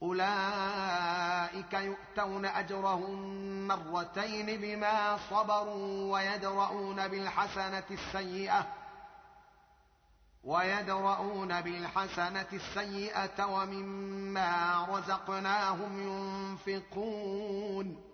أولئك يؤتون أجرهم مرتين بما صبروا ويدرؤون بالحسنة السيئة ومما رزقناهم ينفقون